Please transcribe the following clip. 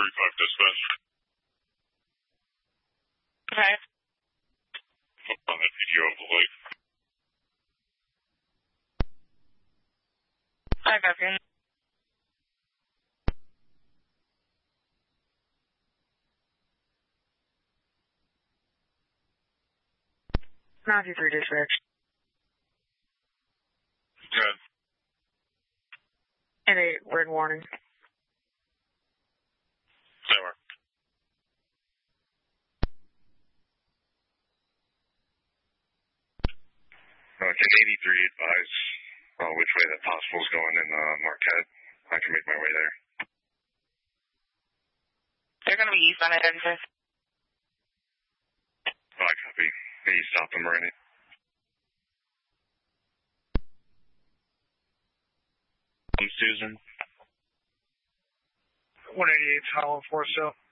35 dispatch. Okay. Up on that video of the light. I got you. Nazi 3 dispatch. Good. And a red warning. Never. Can 83 advise which way that possible is going in Marquette? I can make my way there. They're going to be east on it, everything. Oh, I copy. Can you stop them already? I'm Susan. 188 Hollow 4 still.